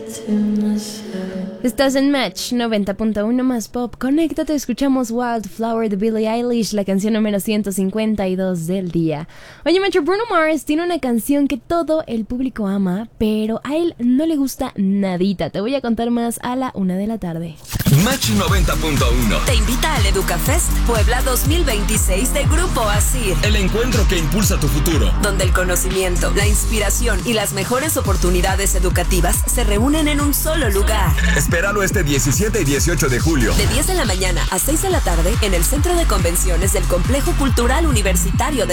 Estás en Match 90.1 más pop. Conéctate, escuchamos Wildflower de Billie Eilish, la canción número 152 del día. Oye, Macho, Bruno Mars tiene una canción que todo el público ama, pero a él no le gusta nadita. Te voy a contar más a la 1 de la tarde. Match 90.1 te invita al EducaFest Puebla 2026 de Grupo ASIR. El encuentro que impulsa tu futuro, donde el conocimiento, la inspiración y las mejores oportunidades educativas se reúnen en un solo lugar. Espéralo este 17 y 18 de julio. De 10 de la mañana a 6 de la tarde en el Centro de Convenciones del Complejo Cultural Universitario de